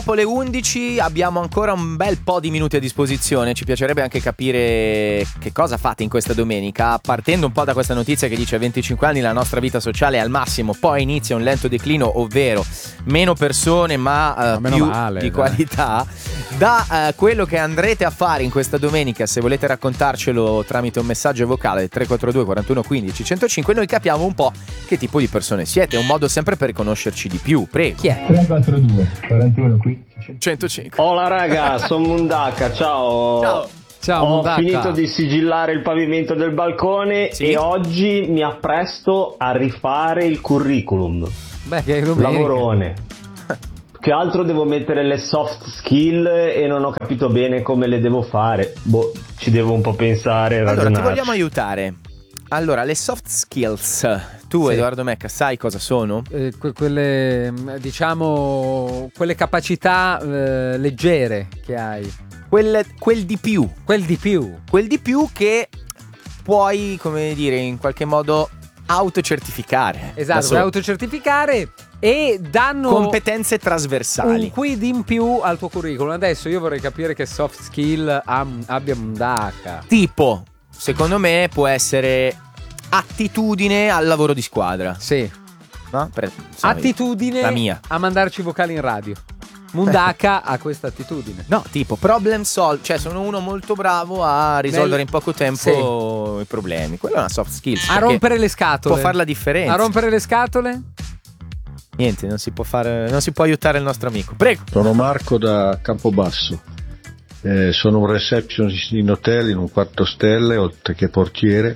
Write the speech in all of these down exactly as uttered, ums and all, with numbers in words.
Dopo le undici abbiamo ancora un bel po' di minuti a disposizione. Ci piacerebbe anche capire che cosa fate in questa domenica, partendo un po' da questa notizia che dice: a venticinque anni la nostra vita sociale è al massimo, poi inizia un lento declino, ovvero meno persone ma, uh, ma più male, di dai. qualità. Da uh, quello che andrete a fare in questa domenica, se volete raccontarcelo tramite un messaggio vocale tre quattro due quarantuno quindici centocinque, noi capiamo un po' che tipo di persone siete. È un modo sempre per conoscerci di più. Prego. Chi è? tre quattro due quarantuno quindici centocinque. Hola raga, sono Mundaka, ciao. Ciao. Ciao, Ho Mundaka. finito di sigillare il pavimento del balcone Sì. e oggi mi appresto a rifare il curriculum. Beh, che è domenica. Lavorone. Che altro devo mettere le soft skill e non ho capito bene come le devo fare. Boh, ci devo un po' pensare e Allora, ti ragionarci. vogliamo aiutare. Allora, le soft skills. Tu, Sì. Edoardo Mecca, sai cosa sono? Eh, que- quelle, diciamo, quelle capacità eh, leggere che hai. Quel, quel di più. Quel di più. Quel di più che puoi, come dire, in qualche modo autocertificare. Esatto, Da puoi solo. autocertificare e danno Competenze un trasversali. quid in più al tuo curriculum. Adesso io vorrei capire che soft skill am- abbia Mundaka. Tipo, secondo me può essere attitudine al lavoro di squadra. Sì. No? Per- insomma, Attitudine la mia. a mandarci vocali in radio. Mundaka ha questa attitudine. No, tipo problem solve, cioè sono uno molto bravo a risolvere Nel- in poco tempo i problemi. Quella è una soft skills. A perché rompere le scatole. può fare la differenza. A rompere le scatole? Niente, non si può fare, non si può aiutare il nostro amico. Prego. Sono Marco da Campobasso, eh, sono un receptionist in hotel in un quarto stelle oltre che portiere,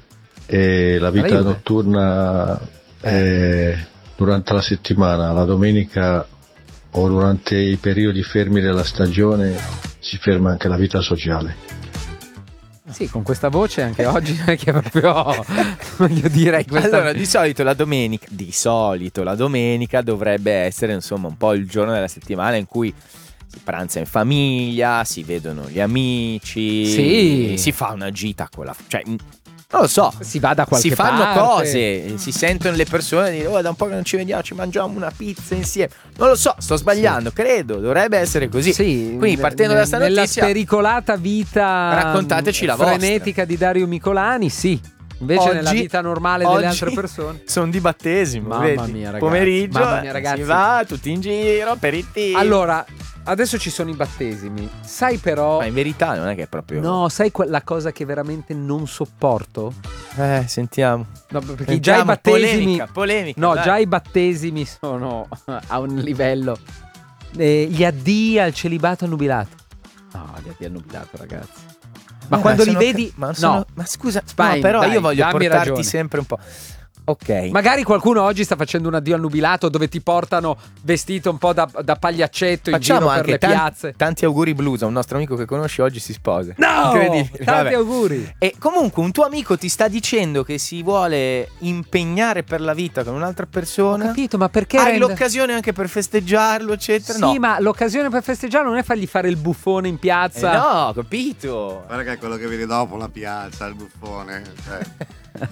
e la vita Juve. notturna è durante la settimana, la domenica o durante i periodi fermi della stagione si ferma anche la vita sociale. Sì, con questa voce anche oggi non è che proprio voglio dire questa... Allora, di solito la domenica, di solito la domenica dovrebbe essere insomma un po' il giorno della settimana in cui si pranza in famiglia, si vedono gli amici, Sì. si fa una gita con la, cioè non lo so, si va da qualche si fanno parte. cose, si sentono le persone e dire: oh, da un po' che non ci vediamo, ci mangiamo una pizza insieme. Non lo so, sto sbagliando, credo, dovrebbe essere così. Sì, Quindi partendo da sta nella notizia, spericolata vita raccontateci la vostra. frenetica di Dario Micolani, sì. Invece Oggi- nella vita normale oggi delle altre persone. sono di battesimo, Mamma vedi? mia, ragazzi. Pomeriggio, Mamma mia, eh, ragazzi. si va tutti in giro, aperitivi. Allora, adesso ci sono i battesimi. Sai però... Ma in verità non è che è proprio. No, sai quella cosa che veramente non sopporto? Eh, sentiamo. No, perché Sentiamo, già i battesimi... polemica, polemica, no, dai. già i battesimi sono a un livello... Eh, gli addii al celibato annubilato. No, gli addii al nubilato, ragazzi. Ma Eh, quando li sono- vedi... Ma, sono- no, ma scusa, Spine, no, però dai, io voglio dammi portarti ragione. sempre un po'. Ok. magari qualcuno oggi sta facendo un addio al nubilato dove ti portano vestito un po' da, da pagliaccetto in Facciamo giro per anche le tan- piazze. tanti auguri blues a un nostro amico che conosci, oggi si sposa. No! Incredibile. Tanti Vabbè. auguri. E comunque un tuo amico ti sta dicendo che si vuole impegnare per la vita con un'altra Ho persona. capito, ma perché Hai rende- l'occasione anche per festeggiarlo, eccetera. Sì, no. ma l'occasione per festeggiare non è fargli fare il buffone in Eh piazza. no, capito. Guarda che è quello che vedi dopo la piazza, il buffone. cioè.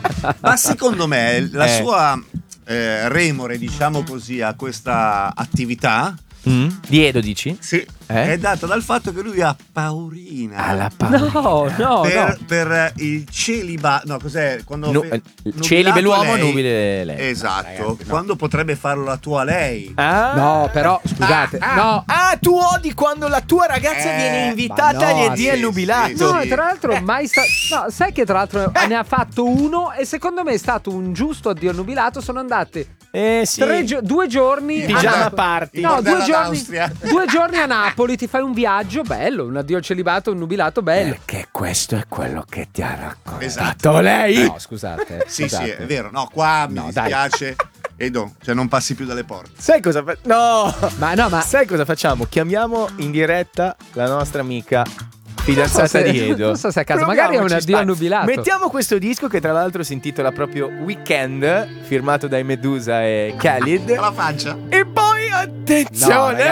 Ma secondo me la Eh. sua eh, remore, diciamo così, a questa attività Mm? Di Edo dici? sì, Eh? è data dal fatto che lui ha paurina. Alla paura. No, no, per, no. per il celibato, no, cos'è? Quando Nu- fe- eh, nubilato celibe l'uomo, lei. nubile lei. Esatto, Ragazzi, no. quando potrebbe farlo la tua lei. Ah. No, però, scusate. Ah, no. ah, tu odi quando la tua ragazza Eh, viene invitata ma no, agli addii sì, al nubilato. sì, No, sì. tra l'altro mai sta... No, sai che tra l'altro ne ha fatto uno e secondo me è stato un giusto addio al nubilato. Sono andate Eh sì. tre gio- due giorni Pigiama a- party. No, due Bordella giorni, d'Austria. due giorni a Napoli, ti fai un viaggio bello, un addio al celibato, un nubilato bello. Perché questo è quello che ti ha raccontato Esatto. lei. No, scusate. Sì, scusate. sì, è vero. No, qua mi No, dai. dispiace. Edo, cioè non passi più dalle porte. Sai cosa fa- No. Ma no, ma Sai cosa facciamo? Chiamiamo in diretta la nostra amica fidanzata Non so se- di Edo. non so se a caso, magari è un Proviamoci, addio stai. annubilato. Mettiamo questo disco che tra l'altro si intitola proprio Weekend, firmato dai Medusa e Khalid. La faccia. E poi attenzione. No,